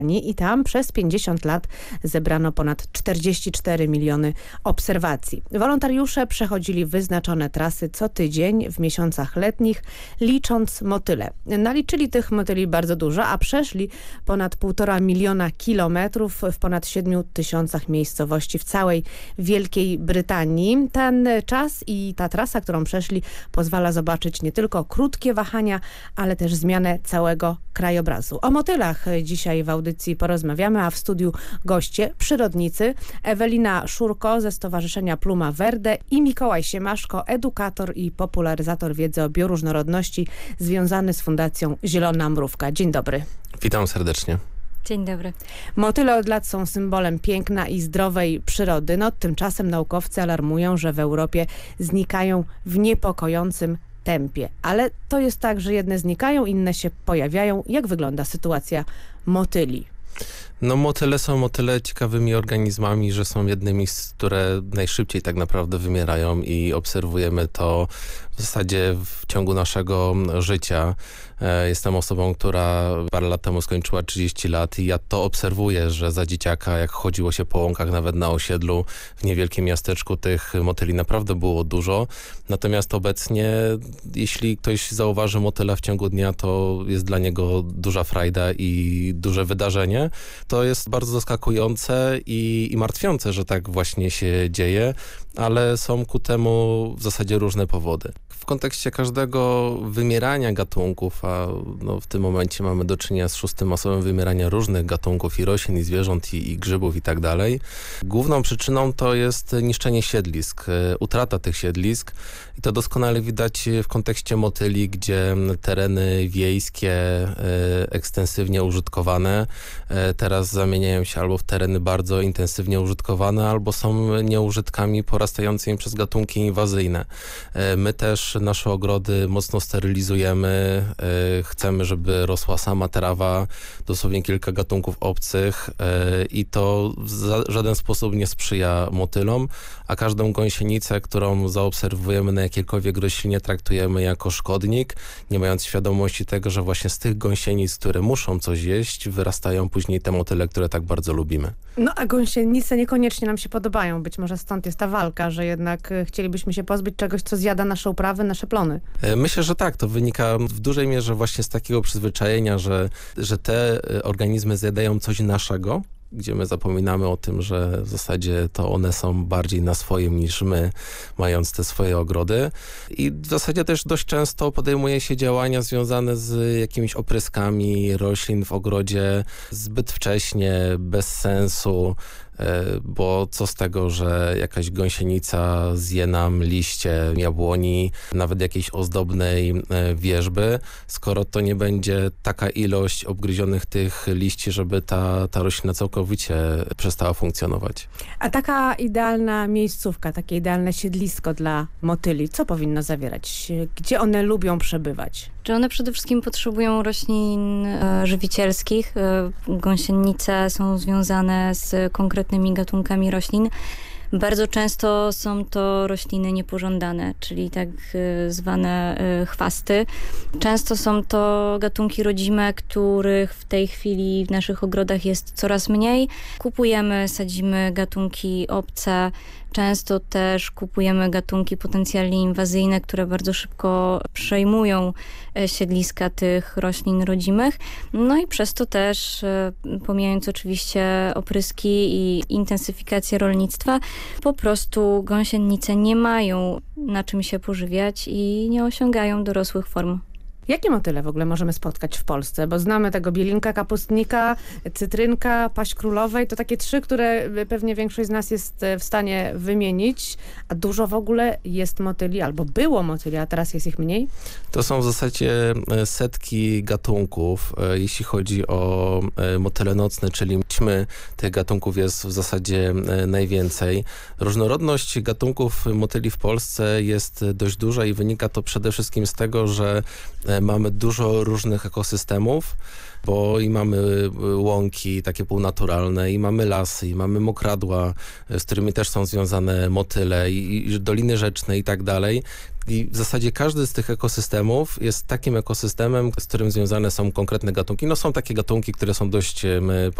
i tam przez 50 lat zebrano ponad 44 miliony obserwacji. Wolontariusze przechodzili wyznaczone trasy co tydzień w miesiącach letnich, licząc motyle. Naliczyli tych motyli bardzo dużo, a przeszli ponad 1,5 miliona kilometrów w ponad 7 tysiącach miejscowości w całej Wielkiej Brytanii. Ten czas i ta trasa, którą przeszli, pozwala zobaczyć nie tylko krótkie wahania, ale też zmianę całego krajobrazu. O motylach dzisiaj w audycji porozmawiamy, a w studiu goście przyrodnicy Ewelina Szurko ze Stowarzyszenia Pluma Verde i Mikołaj Siemaszko, edukator i popularyzator wiedzy o bioróżnorodności związany z Fundacją Zielona Mrówka. Dzień dobry. Witam serdecznie. Dzień dobry. Motyle od lat są symbolem piękna i zdrowej przyrody. Tymczasem naukowcy alarmują, że w Europie znikają w niepokojącym tempie. Ale to jest tak, że jedne znikają, inne się pojawiają. Jak wygląda sytuacja motyli? Motyle są o tyle ciekawymi organizmami, że są jednymi, które najszybciej tak naprawdę wymierają i obserwujemy to w zasadzie w ciągu naszego życia. Jestem osobą, która parę lat temu skończyła 30 lat i ja to obserwuję, że za dzieciaka, jak chodziło się po łąkach, nawet na osiedlu, w niewielkim miasteczku, tych motyli naprawdę było dużo. Natomiast obecnie, jeśli ktoś zauważy motyla w ciągu dnia, to jest dla niego duża frajda i duże wydarzenie. To jest bardzo zaskakujące i martwiące, że tak właśnie się dzieje, ale są ku temu w zasadzie różne powody. W kontekście każdego wymierania gatunków, a w tym momencie mamy do czynienia z 6. masowym wymierania różnych gatunków i roślin, i zwierząt, i grzybów i tak dalej. Główną przyczyną to jest niszczenie siedlisk, utrata tych siedlisk i to doskonale widać w kontekście motyli, gdzie tereny wiejskie, ekstensywnie użytkowane, teraz zamieniają się albo w tereny bardzo intensywnie użytkowane, albo są nieużytkami porastającymi przez gatunki inwazyjne. My też nasze ogrody mocno sterylizujemy, chcemy, żeby rosła sama trawa, dosłownie kilka gatunków obcych i to w żaden sposób nie sprzyja motylom, a każdą gąsienicę, którą zaobserwujemy na jakiejkolwiek roślinie, traktujemy jako szkodnik, nie mając świadomości tego, że właśnie z tych gąsienic, które muszą coś jeść, wyrastają później te motyle, które tak bardzo lubimy. A gąsienice niekoniecznie nam się podobają. Być może stąd jest ta walka, że jednak chcielibyśmy się pozbyć czegoś, co zjada nasze uprawy, nasze plony. Myślę, że tak. To wynika w dużej mierze właśnie z takiego przyzwyczajenia, że te organizmy zjadają coś naszego, gdzie my zapominamy o tym, że w zasadzie to one są bardziej na swoim niż my, mając te swoje ogrody. I w zasadzie też dość często podejmuje się działania związane z jakimiś opryskami roślin w ogrodzie zbyt wcześnie, bez sensu, bo co z tego, że jakaś gąsienica zje nam liście jabłoni, nawet jakiejś ozdobnej wierzby, skoro to nie będzie taka ilość obgryzionych tych liści, żeby ta roślina całkowicie przestała funkcjonować. A taka idealna miejscówka, takie idealne siedlisko dla motyli, co powinno zawierać? Gdzie one lubią przebywać? Czy one przede wszystkim potrzebują roślin żywicielskich? Gąsienice są związane z konkretnymi gatunkami roślin. Bardzo często są to rośliny niepożądane, czyli tak zwane chwasty. Często są to gatunki rodzime, których w tej chwili w naszych ogrodach jest coraz mniej. Kupujemy, sadzimy gatunki obce. Często też kupujemy gatunki potencjalnie inwazyjne, które bardzo szybko przejmują siedliska tych roślin rodzimych. I przez to też, pomijając oczywiście opryski i intensyfikację rolnictwa, po prostu gąsienice nie mają na czym się pożywiać i nie osiągają dorosłych form. Jakie motyle w ogóle możemy spotkać w Polsce? Bo znamy tego bielinka, kapustnika, cytrynka, paź królowej. To takie 3, które pewnie większość z nas jest w stanie wymienić. A dużo w ogóle jest motyli, albo było motyli, a teraz jest ich mniej? To są w zasadzie setki gatunków. Jeśli chodzi o motyle nocne, czyli ćmy, tych gatunków jest w zasadzie najwięcej. Różnorodność gatunków motyli w Polsce jest dość duża i wynika to przede wszystkim z tego, że Mamy dużo różnych ekosystemów, bo i mamy łąki takie półnaturalne, i mamy lasy, i mamy mokradła, z którymi też są związane motyle, i doliny rzeczne i tak dalej. I w zasadzie każdy z tych ekosystemów jest takim ekosystemem, z którym związane są konkretne gatunki. No są takie gatunki, które są dość